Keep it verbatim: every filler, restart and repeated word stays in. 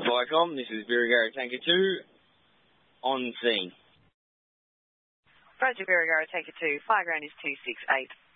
Viacom, this is Birregurra Tanker two, on scene. Roger, Birregurra Tanker two, fire ground is two six eight.